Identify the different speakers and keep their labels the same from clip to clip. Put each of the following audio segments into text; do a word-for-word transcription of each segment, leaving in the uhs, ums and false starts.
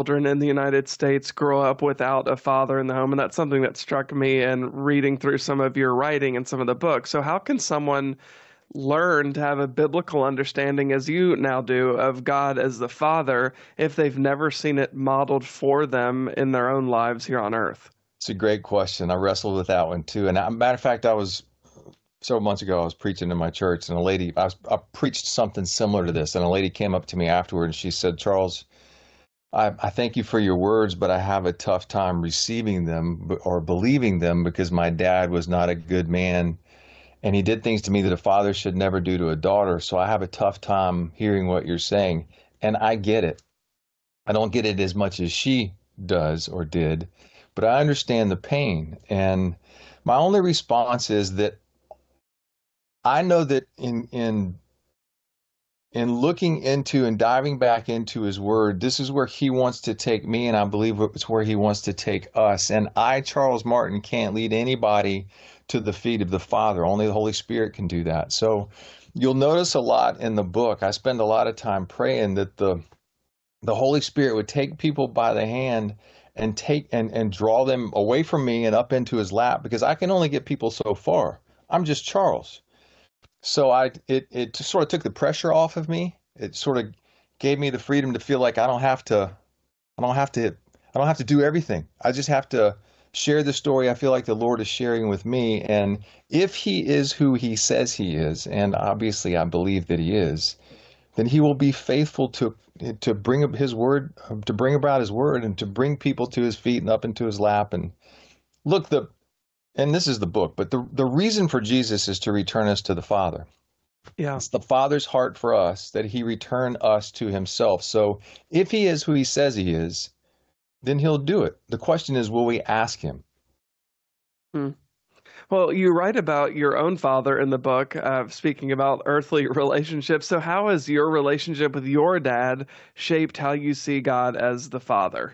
Speaker 1: children in the United States grow up without a father in the home, and that's something that struck me in reading through some of your writing and some of the books. So how can someone learn to have a biblical understanding, as you now do, of God as the Father if they've never seen it modeled for them in their own lives here on earth?
Speaker 2: It's a great question. I wrestled with that one too. And a matter of fact, I was several months ago, I was preaching in my church, and a lady, I, was, I preached something similar to this, and a lady came up to me afterward, and she said, Charles, I, I thank you for your words, but I have a tough time receiving them or believing them because my dad was not a good man, and he did things to me that a father should never do to a daughter. So I have a tough time hearing what you're saying, and I get it. I don't get it as much as she does or did, but I understand the pain. And my only response is that I know that in in in looking into and diving back into his word, this is where he wants to take me, and I believe it's where he wants to take us. And I, Charles Martin, can't lead anybody to the feet of the Father. Only the Holy Spirit can do that. So you'll notice a lot in the book. I spend a lot of time praying that the the Holy Spirit would take people by the hand and take and, and draw them away from me and up into his lap, because I can only get people so far. I'm just Charles. So I it it just sort of took the pressure off of me. It sort of gave me the freedom to feel like I don't have to I don't have to I don't have to do everything. I just have to share the story I feel like the Lord is sharing with me. And if he is who he says he is, and obviously I believe that he is, then he will be faithful to to bring up his word, to bring about his word, and to bring people to his feet and up into his lap. And look, the and this is the book, but the the reason for Jesus is to return us to the Father.
Speaker 1: Yeah.
Speaker 2: It's the Father's heart for us that he return us to himself. So if he is who he says he is, then he'll do it. The question is, will we ask him?
Speaker 1: Hmm. Well, you write about your own father in the book, uh, speaking about earthly relationships. So, how has your relationship with your dad shaped how you see God as the Father?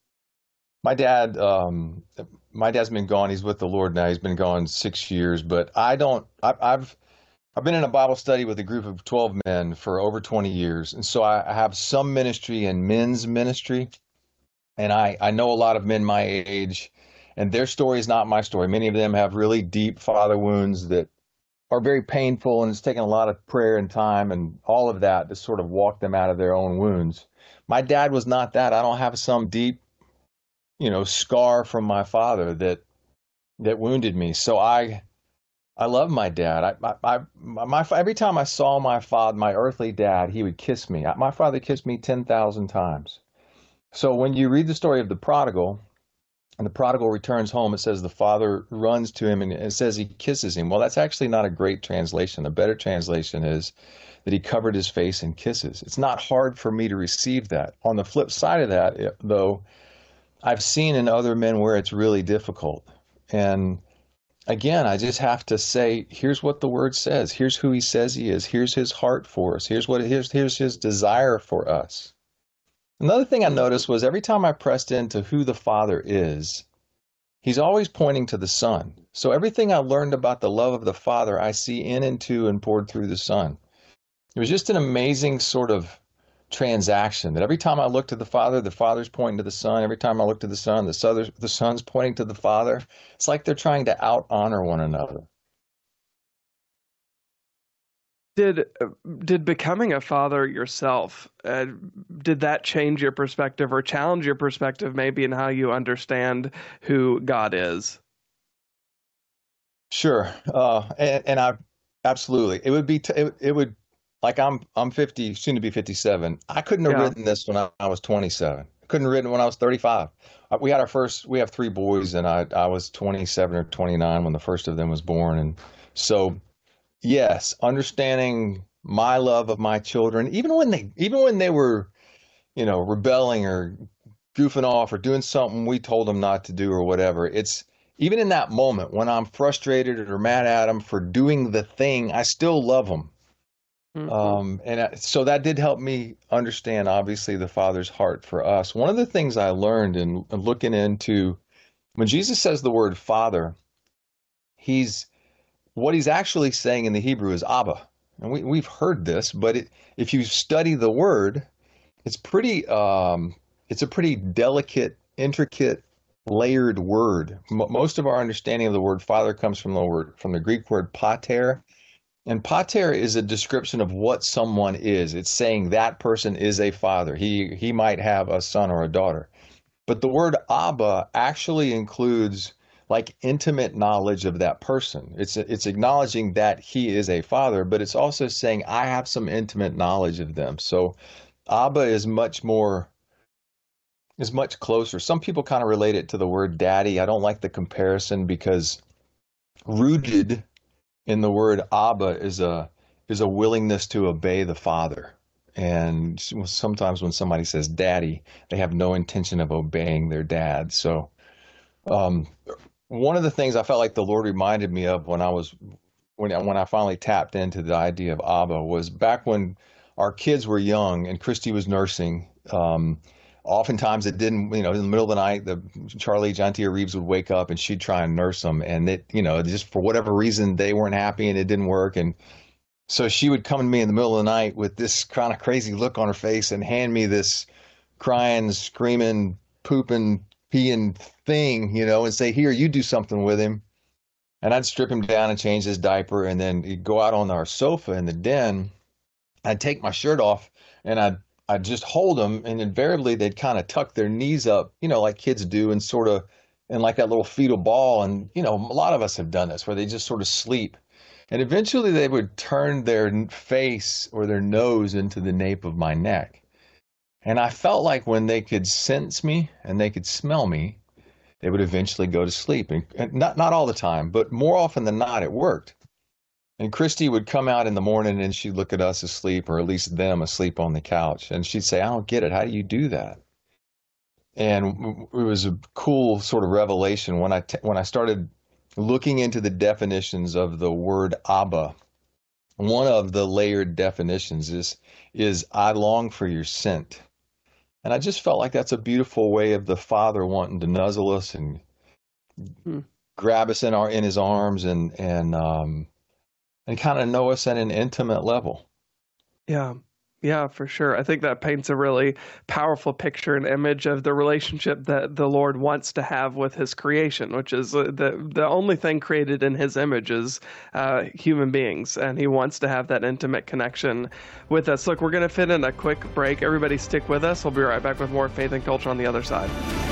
Speaker 2: My dad, um, my dad's been gone. He's with the Lord now. He's been gone six years, but I don't. I, I've I've been in a Bible study with a group of twelve men for over twenty years, and so I, I have some ministry in men's ministry, and I I know a lot of men my age, and their story is not my story. Many of them have really deep father wounds that are very painful, and it's taken a lot of prayer and time and all of that to sort of walk them out of their own wounds. My dad was not that. I don't have some deep, you know, scar from my father that that wounded me. So I I love my dad. I, I, I my every time I saw my father, my earthly dad, he would kiss me. My father kissed me ten thousand times. So when you read the story of the prodigal, and the prodigal returns home, it says the father runs to him and it says he kisses him. Well, that's actually not a great translation. A better translation is that he covered his face in kisses. It's not hard for me to receive that. On the flip side of that, though, I've seen in other men where it's really difficult. And again, I just have to say, here's what the word says. Here's who he says he is. Here's his heart for us. Here's what here's here's his desire for us. Another thing I noticed was every time I pressed into who the Father is, he's always pointing to the Son. So everything I learned about the love of the Father, I see in and to and poured through the Son. It was just an amazing sort of transaction that every time I look to the Father, the Father's pointing to the Son. Every time I look to the Son, the, Son, the Son's pointing to the Father. It's like they're trying to out honor one another.
Speaker 1: Did did becoming a father yourself, uh, did that change your perspective or challenge your perspective maybe in how you understand who God is?
Speaker 2: Sure, uh, and, and I absolutely it would be t- it, it would like I'm I'm fifty, soon to be fifty-seven. I couldn't have
Speaker 1: Yeah.
Speaker 2: written this when I, I was twenty-seven. I couldn't have written it when I was thirty-five. Uh, We had our first. We have three boys, and I I was twenty-seven or twenty-nine when the first of them was born, and so. Yes, understanding my love of my children, even when they even when they were, you know, rebelling or goofing off or doing something we told them not to do or whatever. It's even in that moment when I'm frustrated or mad at them for doing the thing, I still love them.
Speaker 1: Hmm.
Speaker 2: Um, and I- so that did help me understand, obviously, the Father's heart for us. One of the things I learned in, in looking into when Jesus says the word Father, he's what he's actually saying in the Hebrew is Abba. And we, we've heard this, but it, if you study the word, it's pretty, um, it's a pretty delicate, intricate, layered word. M- most of our understanding of the word father comes from the word from the Greek word pater. And pater is a description of what someone is. It's saying that person is a father. He he might have a son or a daughter. But the word Abba actually includes like intimate knowledge of that person. It's it's acknowledging that he is a father, but it's also saying I have some intimate knowledge of them. So Abba is much more is much closer. Some people kind of relate it to the word daddy. I don't like the comparison because rooted in the word Abba is a is a willingness to obey the father. And sometimes when somebody says daddy, they have no intention of obeying their dad. So um, one of the things I felt like the Lord reminded me of when I was when when I finally tapped into the idea of Abba was back when our kids were young and Christy was nursing. Um, oftentimes it didn't, you know, in the middle of the night, the Charlie, Jantia Reeves would wake up and she'd try and nurse them. And it, you know, just for whatever reason, they weren't happy and it didn't work. And so she would come to me in the middle of the night with this kind of crazy look on her face and hand me this crying, screaming, pooping, peeing thing, you know, and say, here, you do something with him. And I'd strip him down and change his diaper. And then he'd go out on our sofa in the den. I'd take my shirt off and I'd, I'd just hold them. And invariably they'd kind of tuck their knees up, you know, like kids do and sort of, and like that little fetal ball. And, you know, a lot of us have done this where they just sort of sleep. And eventually they would turn their face or their nose into the nape of my neck. And I felt like when they could sense me and they could smell me, they would eventually go to sleep. And, and not, not all the time, but more often than not, it worked. And Christy would come out in the morning and she'd look at us asleep, or at least them asleep on the couch. And she'd say, I don't get it. How do you do that? And it was a cool sort of revelation when I, t- when I started looking into the definitions of the word Abba. One of the layered definitions is, is I long for your scent. And I just felt like that's a beautiful way of the Father wanting to nuzzle us and hmm. grab us in our, in his arms and, and, um, and kind of know us at an intimate level.
Speaker 1: Yeah. Yeah, for sure. I think that paints a really powerful picture and image of the relationship that the Lord wants to have with his creation, which is the the only thing created in his image is uh, human beings. And he wants to have that intimate connection with us. Look, we're going to fit in a quick break. Everybody stick with us. We'll be right back with more Faith and Culture on the other side.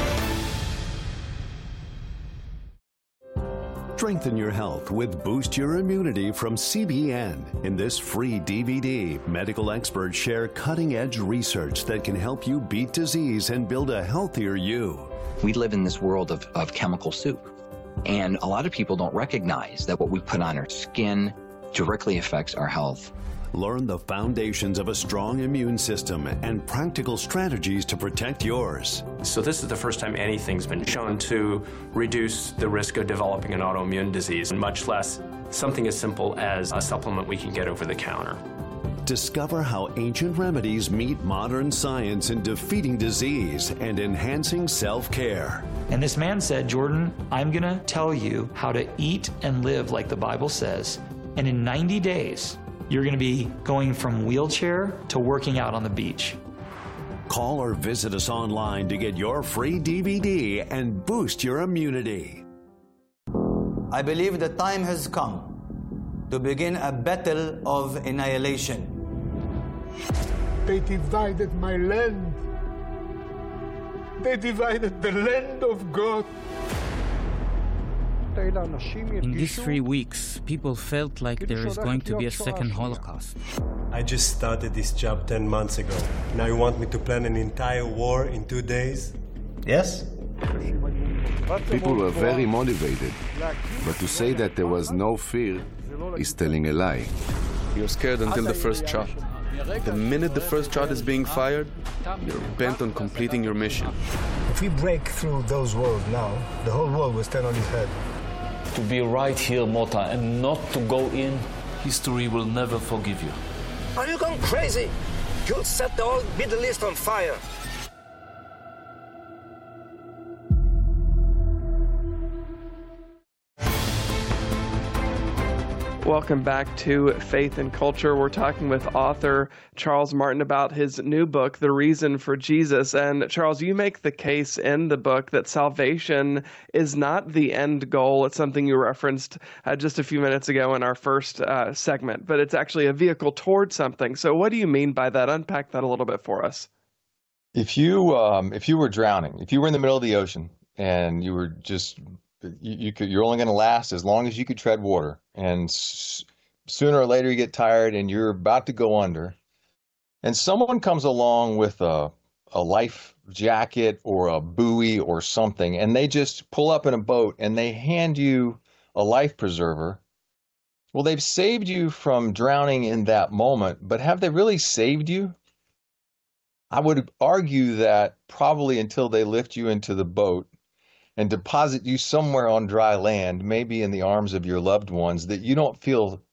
Speaker 3: Strengthen your health with Boost Your Immunity from C B N. In this free D V D, medical experts share cutting-edge research that can help you beat disease and build a healthier you.
Speaker 4: We live in this world of, of chemical soup, and a lot of people don't recognize that what we put on our skin directly affects our health.
Speaker 3: Learn the foundations of a strong immune system and practical strategies to protect yours.
Speaker 5: So this is the first time anything's been shown to reduce the risk of developing an autoimmune disease, and much less something as simple as a supplement we can get over the counter.
Speaker 3: Discover how ancient remedies meet modern science in defeating disease and enhancing self-care.
Speaker 6: And this man said, Jordan, I'm going to tell you how to eat and live like the Bible says, and in ninety days, you're going to be going from wheelchair to working out on the beach.
Speaker 3: Call or visit us online to get your free D V D and boost your immunity.
Speaker 7: I believe the time has come to begin a battle of annihilation.
Speaker 8: They divided my land. They divided the land of God.
Speaker 9: In these three weeks, people felt like there is going to be a second Holocaust.
Speaker 10: I just started this job ten months ago. Now you want me to plan an entire war in two days?
Speaker 11: Yes?
Speaker 12: People were very motivated, but to say that there was no fear is telling a lie.
Speaker 13: You're scared until the first shot. The minute the first shot is being fired, you're bent on completing your mission.
Speaker 8: If we break through those walls now, the whole world will stand on its head.
Speaker 14: To be right here, Mota, and not to go in, history will never forgive you.
Speaker 15: Are you going crazy? You'll set the whole Middle East on fire.
Speaker 1: Welcome back to Faith and Culture. We're talking with author Charles Martin about his new book, The Reason for Jesus. And Charles, you make the case in the book that salvation is not the end goal. It's something you referenced uh, just a few minutes ago in our first uh, segment, but it's actually a vehicle toward something. So what do you mean by that? Unpack that a little bit for us.
Speaker 2: If you um, if you were drowning, if you were in the middle of the ocean and you were just You, you could, you're only going to last as long as you could tread water. And s- sooner or later you get tired and you're about to go under. And someone comes along with a, a life jacket or a buoy or something, and they just pull up in a boat and they hand you a life preserver. Well, they've saved you from drowning in that moment, but have they really saved you? I would argue that probably until they lift you into the boat and deposit you somewhere on dry land, maybe in the arms of your loved ones, that you don't feel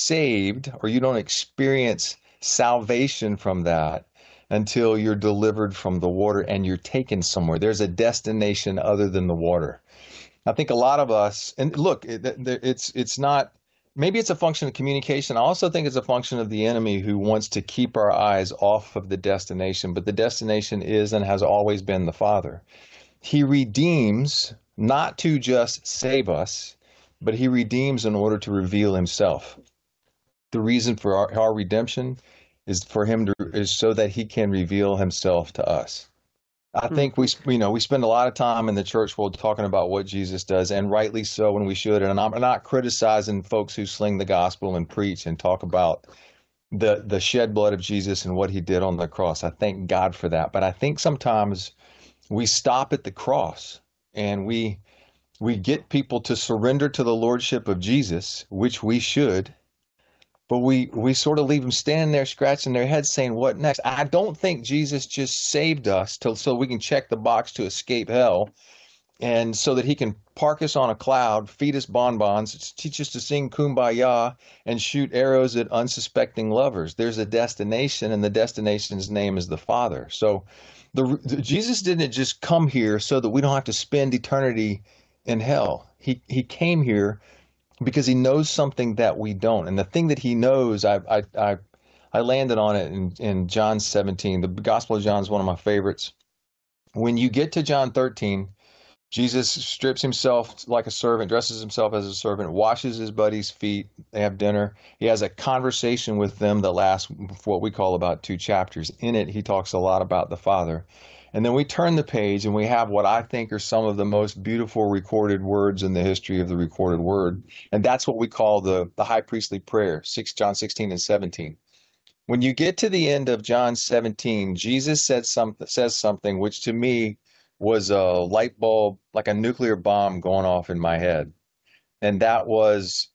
Speaker 2: saved or you don't experience salvation from that until you're delivered from the water and you're taken somewhere. There's a destination other than the water. I think a lot of us, and look, it, it's it's not, maybe it's a function of communication. I also think it's a function of the enemy who wants to keep our eyes off of the destination, but the destination is and has always been the Father. He redeems not to just save us, but he redeems in order to reveal himself. The reason for our, our redemption is for him to is so that he can reveal himself to us. I think we you know we spend a lot of time in the church world talking about what Jesus does, and rightly so, when we should. And I'm not criticizing folks who sling the gospel and preach and talk about the the shed blood of Jesus and what he did on the cross. I thank God for that. But I think sometimes we stop at the cross and we we get people to surrender to the lordship of Jesus, which we should, but we we sort of leave them standing there scratching their heads saying, what next? I don't think Jesus just saved us to, so we can check the box to escape hell, and so that he can park us on a cloud, feed us bonbons, teach us to sing Kumbaya, and shoot arrows at unsuspecting lovers. There's a destination, and the destination's name is the Father. So The, the, Jesus didn't just come here so that we don't have to spend eternity in hell. He he came here because he knows something that we don't. And the thing that he knows, I I I, I landed on it in, in John seventeen. The Gospel of John is one of my favorites. When you get to John thirteen, Jesus strips himself like a servant, dresses himself as a servant, washes his buddies' feet. They have dinner. He has a conversation with them that lasts what we call about two chapters. In it, he talks a lot about the Father. And then we turn the page and we have what I think are some of the most beautiful recorded words in the history of the recorded word. And that's what we call the, the high priestly prayer, six, John sixteen and seventeen. When you get to the end of John seventeen, Jesus said some, says something which to me was a light bulb, like a nuclear bomb going off in my head. And that was,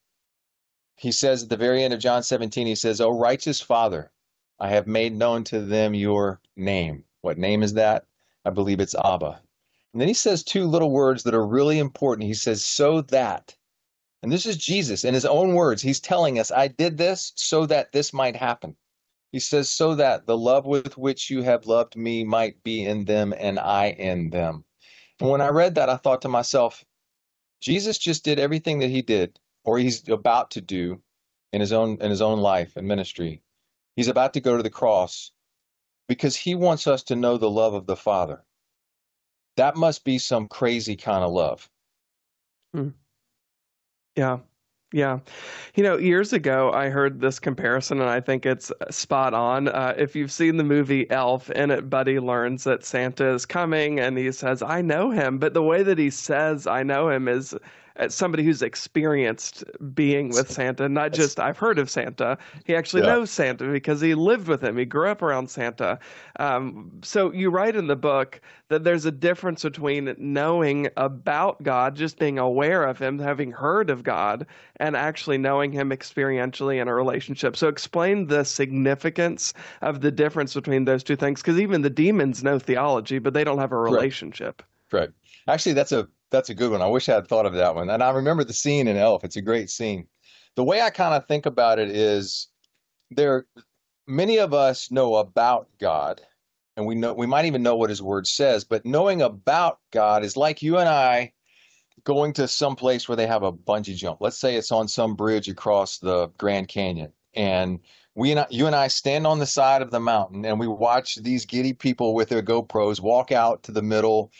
Speaker 2: he says at the very end of John seventeen, he says, "O righteous Father, I have made known to them your name." What name is that? I believe it's Abba. And then he says two little words that are really important. He says, "so that," and this is Jesus in his own words. He's telling us, I did this so that this might happen. He says, "so that the love with which you have loved me might be in them and I in them." And when I read that, I thought to myself, Jesus just did everything that he did, or he's about to do in his own, in his own life and ministry. He's about to go to the cross because he wants us to know the love of the Father. That must be some crazy kind of love.
Speaker 1: Hmm. Yeah. Yeah. You know, years ago, I heard this comparison, and I think it's spot on. Uh, if you've seen the movie Elf, in it, Buddy learns that Santa is coming, and he says, "I know him." But the way that he says, "I know him," is as somebody who's experienced being with Santa, not just I've heard of Santa. He actually yeah. knows Santa because he lived with him. He grew up around Santa. Um, so you write in the book that there's a difference between knowing about God, just being aware of him, having heard of God, and actually knowing him experientially in a relationship. So explain the significance of the difference between those two things, because even the demons know theology, but they don't have a relationship.
Speaker 2: Right. right. Actually, that's a That's a good one. I wish I had thought of that one. And I remember the scene in Elf. It's a great scene. The way I kind of think about it is there, many of us know about God, and we know, we might even know what his word says, but knowing about God is like you and I going to some place where they have a bungee jump. Let's say it's on some bridge across the Grand Canyon, and we and I, you and I stand on the side of the mountain, and we watch these giddy people with their GoPros walk out to the middle